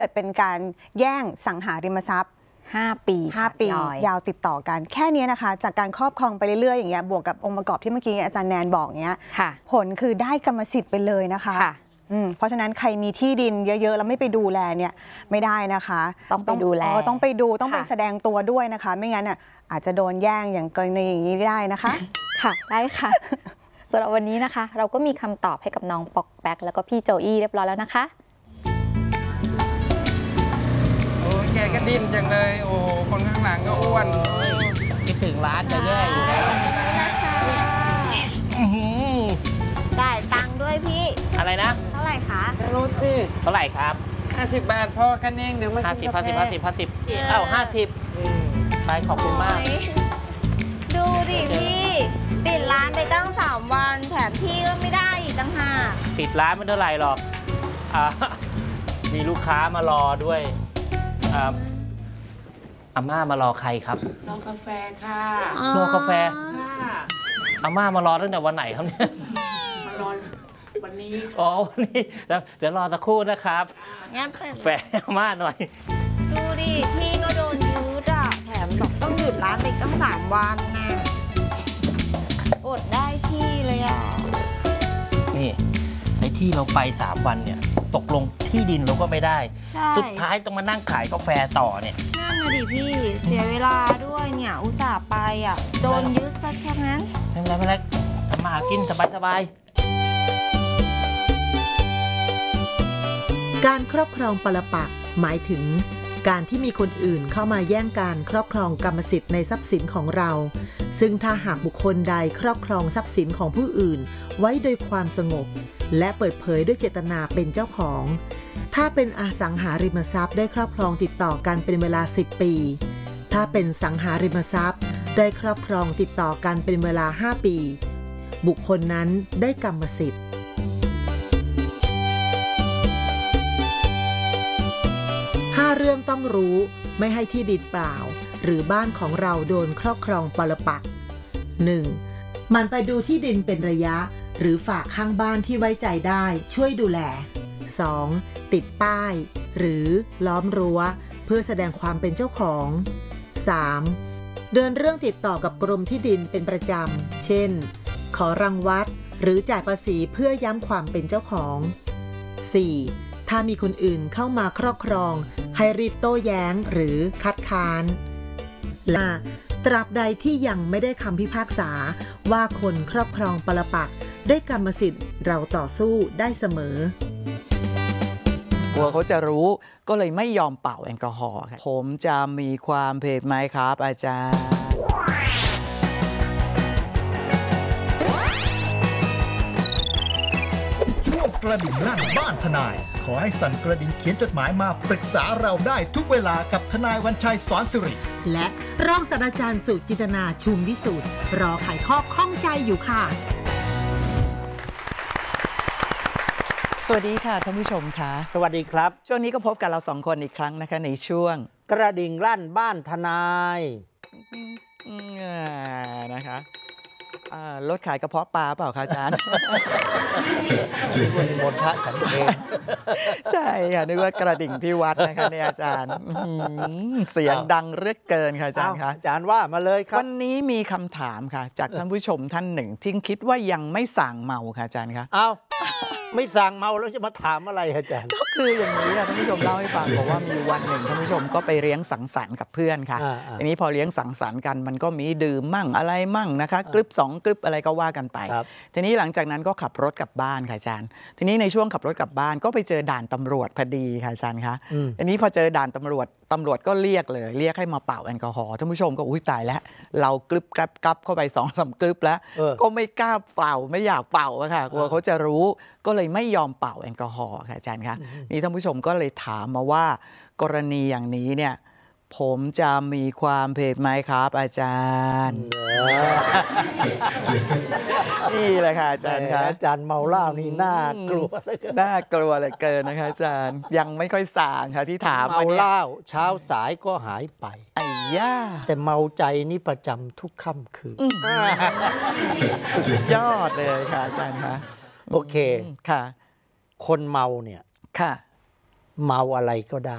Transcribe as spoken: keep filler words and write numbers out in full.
เป็นการแย่งสังหาริมทรัพย์ห้าปีห้าปียาวติดต่อกันแค่นี้นะคะจากการครอบครองไปเรื่อยๆอย่างเงี้ยบวกกับองค์ประกอบที่เมื่อกี้อาจารย์แนนบอกเงี้ยผลคือได้กรรมสิทธิ์ไปเลยนะคะเพราะฉะนั้นใครมีที่ดินเยอะๆแล้วไม่ไปดูแลเนี่ยไม่ได้นะคะต้องไปดูแลต้องไปดูต้องไปแสดงตัวด้วยนะคะไม่งั้นอ่ะอาจจะโดนแย่งอย่างกรณีอย่างนี้ได้นะคะค่ะได้ค่ะสำหรับวันนี้นะคะเราก็มีคำตอบให้กับน้องปอกแป๊กแล้วก็พี่โจอี้เรียบร้อยแล้วนะคะโอ้แกก็ดิ้นจังเลยโอ้คนข้างหลังก็อ้วนคิดถึงร้านจะแย่อยู่แล้วจ่ายตังค์ด้วยพี่อะไรนะเท่าไหร่คะรู้สิเท่าไหร่ครับห้าสิบบาทพอกันเองเดี๋ยวมาห้าสิบห้าสิบห้าสิบห้าสิบเอ้าห้าสิบไปขอบคุณมากดูดิพี่ปิดร้านไปตั้งสามวันแถมพี่ก็ไม่ได้อีกตั้งห้าปิดร้านไม่เท่าไหร่หรอกมีลูกค้ามารอด้วยอาม่ามารอใครครับรอกาแฟค่ะรอกาแฟอาม่ามารอตั้งแต่วันไหนครับเนี่ยมารอวันนี้อ๋อวันนี้เดี๋ยวรอสักครู่นะครับงั้นเปิดแฝงอาม่าหน่อยดูดิพี่ก็โดนยืดอ่ะแถมบอกต้องหยุดร้านไปตั้งสามวันนะอดได้ที่เลยอ่ะนี่ไอ้ที่เราไปสามวันเนี่ยตกลงที่ดินเราก็ไม่ได้สุดท้ายต้องมานั่งขายกาแฟต่อเนี่ยนั่นนะดิพี่เสียเวลาด้วยเนี่ยอุตส่าห์ไปอ่ะโดนยึดซะเช่นนั้นไม่เป็นไรไม่เป็นไรทำมาหากินสบายสบายการครอบครองปรปักษ์หมายถึงการที่มีคนอื่นเข้ามาแย่งการครอบครองกรรมสิทธิ์ในทรัพย์สินของเราซึ่งถ้าหากบุคคลใดครอบครองทรัพย์สินของผู้อื่นไว้โดยความสงบและเปิดเผยด้วยเจตนาเป็นเจ้าของถ้าเป็นอสังหาริมทรัพย์ได้ครอบครองติดต่อกันเป็นเวลาสิบปีถ้าเป็นสังหาริมทรัพย์ได้ครอบครองติดต่อกันเป็นเวลาห้าปีบุคคลนั้นได้กรรมสิทธิ์ห้าเรื่องต้องรู้ไม่ให้ที่ดินเปล่าหรือบ้านของเราโดนครอบครองปรปักษ์ หนึ่ง มันไปดูที่ดินเป็นระยะหรือฝากข้างบ้านที่ไว้ใจได้ช่วยดูแล สอง ติดป้ายหรือล้อมรั้วเพื่อแสดงความเป็นเจ้าของ สาม เดินเรื่องติดต่อกับกรมที่ดินเป็นประจำเช่นขอรังวัดหรือจ่ายภาษีเพื่อย้ำความเป็นเจ้าของ สี่ ถ้ามีคนอื่นเข้ามาครอบครองให้รีบโต้แย้งหรือคัดค้านและตราบใดที่ยังไม่ได้คำพิพากษาว่าคนครอบครองปรปักษ์ได้กรรมสิทธิ์เราต่อสู้ได้เสมอกลัวเขาจะรู้ก็เลยไม่ยอมเป่าแอลกอฮอล์ผมจะมีความเผ็ดไหมครับอาจารย์ช่วงกระดิ่งลั่นบ้านทนายขอให้สั่นกระดิ่งเขียนจดหมายมาปรึกษาเราได้ทุกเวลากับทนายวันชัยสอนสิริและรองศาสตราจารย์สุจินตนาชุมวิสูตรรอไขข้อข้องใจอยู่ค่ะสวัสดีค่ะท่านผู้ชมค่ะสวัสดีครับช่วงนี้ก็พบกับเราสองคนอีกครั้งนะคะในช่วงกระดิ่งลั่นบ้านทนายนะคะรถขายกระเพาะปลาเปล่าคะอาจารย์คุณมนทะฉันเองใช่ค่ะนึกว่ากระดิ่งที่วัดนะคะเนี่ยอาจารย์เสียงดังเรื่อเกินค่ะอาจารย์คะอาจารย์ว่ามาเลยครับวันนี้มีคำถามค่ะจากท่านผู้ชมท่านหนึ่งที่คิดว่ายังไม่สั่งเมาค่ะอาจารย์คะอ้าวไม่สั่งเมาแล้วจะมาถามอะไรอาจารย์ก็คืออย่างนี้ค่ะท่านผู้ชมเล่าให้ฟังบอกว่ามีวันหนึ่งท่านผู้ชมก็ไปเลี้ยงสังสรรค์กับเพื่อนค่ะทีนี้พอเลี้ยงสังสรรค์กันมันก็มีดื่มมั่งอะไรมั่งนะคะกรึบสองกรึบอะไรก็ว่ากันไปทีนี้หลังจากนั้นก็ขับรถกลับบ้านค่ะอาจารย์ทีนี้ในช่วงขับรถกลับบ้านก็ไปเจอด่านตำรวจพอดีค่ะอาจารย์คะทีนี้พอเจอด่านตำรวจตำรวจก็เรียกเลยเรียกให้มาเป่าแอลกอฮอล์ท่านผู้ชมก็อุ้ยตายแล้วเรากรึบกรับกรับเข้าไปสองสามกรึบแล้วก็ไม่กล้าเป่าไม่อยากเป่าอะค่ะกลัวเขาจะรู้ก็เลยไม่ยอมเป่าแอลกอฮอล์ค่ะอาจารย์คะนี่ท่านผู้ชมก็เลยถามมาว่ากรณีอย่างนี้เนี่ยผมจะมีความเผ็ดไหมครับอาจารย์นี่แหละค่ะอาจารย์ครับอาจารย์เมาเหล้านี่น่ากลัวน่ากลัวเลยเกินนะคะอาจารย์ยังไม่ค่อยสางค่ะที่ถามเมาเหล้าเช้าสายก็หายไปไอ้ย่าแต่เมาใจนี่ประจำทุกค่ำคืนสุดยอดเลยค่ะอาจารย์คะโอเคค่ะคนเมาเนี่ยค่ะเมาอะไรก็ได้